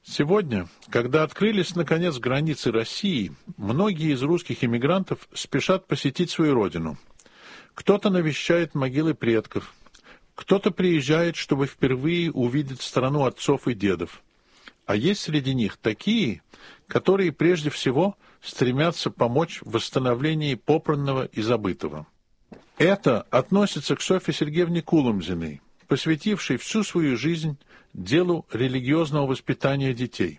Сегодня, когда открылись, наконец, границы России, многие из русских эмигрантов спешат посетить свою родину. Кто-то навещает могилы предков, кто-то приезжает, чтобы впервые увидеть страну отцов и дедов. А есть среди них такие, которые прежде всего стремятся помочь в восстановлении попранного и забытого. Это относится к Софье Сергеевне Куломзиной, посвятившей всю свою жизнь делу религиозного воспитания детей.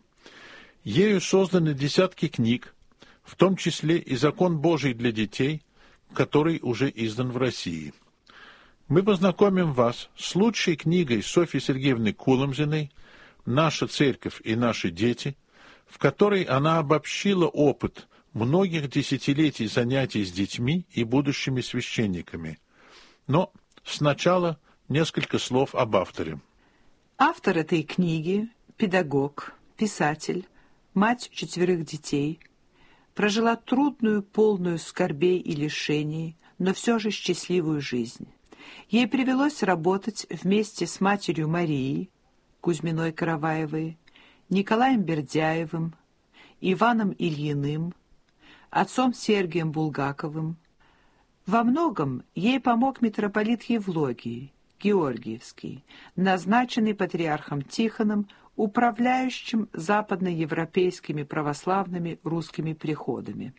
Ею созданы десятки книг, в том числе и «Закон Божий для детей», который уже издан в России. Мы познакомим вас с лучшей книгой Софьи Сергеевны Куломзиной «Наша церковь и наши дети», в которой она обобщила опыт многих десятилетий занятий с детьми и будущими священниками. Но сначала несколько слов об авторе. Автор этой книги – педагог, писатель, мать 4 детей, прожила трудную, полную скорбей и лишений, но все же счастливую жизнь. Ей привелось работать вместе с матерью Марией, Кузьминой-Караваевой, Николаем Бердяевым, Иваном Ильиным, отцом Сергием Булгаковым. Во многом ей помог митрополит Евлогий, Георгиевский, назначенный патриархом Тихоном, управляющим западноевропейскими православными русскими приходами.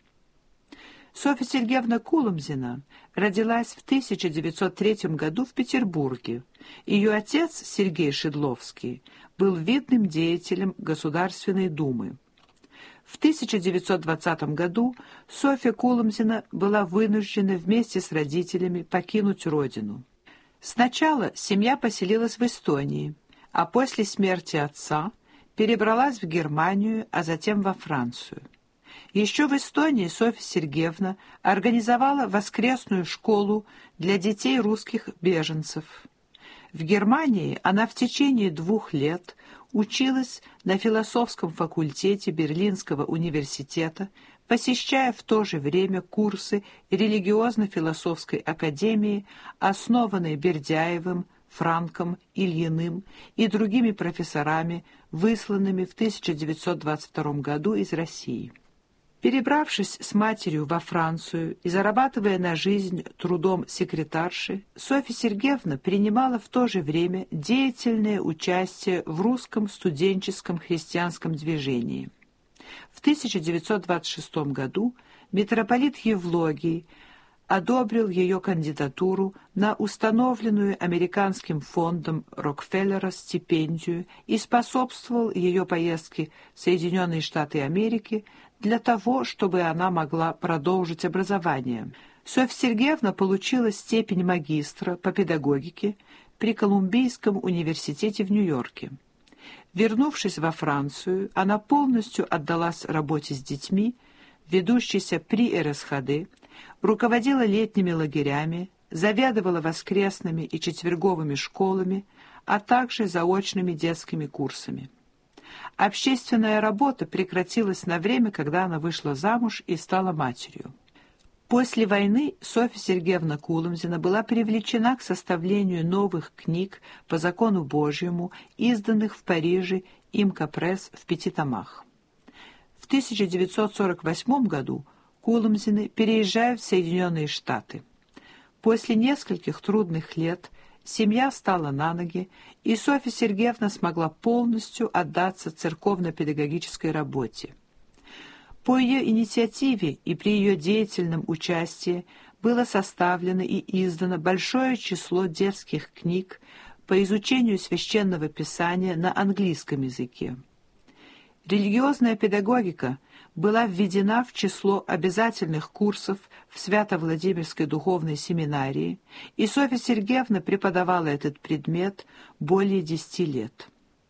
Софья Сергеевна Куломзина родилась в 1903 году в Петербурге. Ее отец, Сергей Шедловский, был видным деятелем Государственной Думы. В 1920 году Софья Куломзина была вынуждена вместе с родителями покинуть родину. Сначала семья поселилась в Эстонии, а после смерти отца перебралась в Германию, а затем во Францию. Еще в Эстонии Софья Сергеевна организовала воскресную школу для детей русских беженцев. В Германии она в течение 2 лет училась на философском факультете Берлинского университета, посещая в то же время курсы религиозно-философской академии, основанной Бердяевым, Франком, Ильиным и другими профессорами, высланными в 1922 году из России. Перебравшись с матерью во Францию и зарабатывая на жизнь трудом секретарши, Софья Сергеевна принимала в то же время деятельное участие в русском студенческом христианском движении. В 1926 году митрополит Евлогий одобрил ее кандидатуру на установленную американским фондом Рокфеллера стипендию и способствовал ее поездке в Соединенные Штаты Америки для того, чтобы она могла продолжить образование. Софья Сергеевна получила степень магистра по педагогике при Колумбийском университете в Нью-Йорке. Вернувшись во Францию, она полностью отдалась работе с детьми, ведущейся при РСХД, руководила летними лагерями, заведовала воскресными и четверговыми школами, а также заочными детскими курсами. Общественная работа прекратилась на время, когда она вышла замуж и стала матерью. После войны Софья Сергеевна Куломзина была привлечена к составлению новых книг по закону Божьему, изданных в Париже «Имка-пресс» в 5 томах. В 1948 году Куломзины переезжают в Соединенные Штаты. После нескольких трудных лет семья стала на ноги, и Софья Сергеевна смогла полностью отдаться церковно-педагогической работе. По ее инициативе и при ее деятельном участии было составлено и издано большое число детских книг по изучению священного писания на английском языке. Религиозная педагогика была введена в число обязательных курсов в Свято-Владимирской духовной семинарии, и Софья Сергеевна преподавала этот предмет более 10 лет.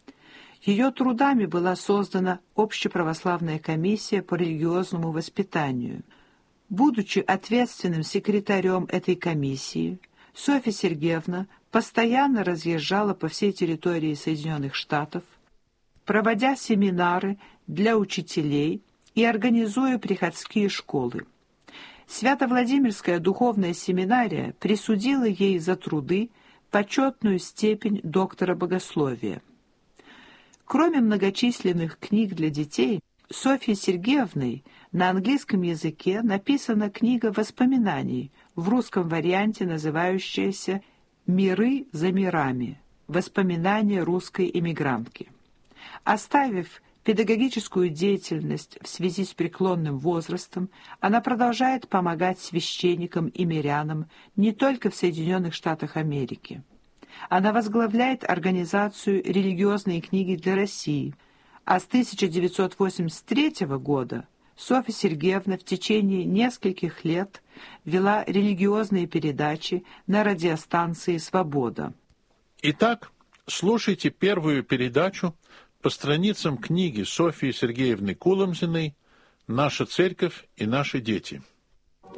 Ее трудами была создана Общеправославная комиссия по религиозному воспитанию. Будучи ответственным секретарем этой комиссии, Софья Сергеевна постоянно разъезжала по всей территории Соединенных Штатов, проводя семинары для учителей и организуя приходские школы. Свято-Владимирская духовная семинария присудила ей за труды почетную степень доктора богословия. Кроме многочисленных книг для детей, Софьей Сергеевной на английском языке написана книга воспоминаний, в русском варианте называющаяся «Миры за мирами. Воспоминания русской эмигрантки». Оставив педагогическую деятельность в связи с преклонным возрастом, она продолжает помогать священникам и мирянам не только в Соединенных Штатах Америки. Она возглавляет организацию «Религиозные книги для России», а с 1983 года Софья Сергеевна в течение нескольких лет вела религиозные передачи на радиостанции «Свобода». Итак, слушайте первую передачу по страницам книги Софьи Сергеевны Куломзиной «Наша церковь и наши дети».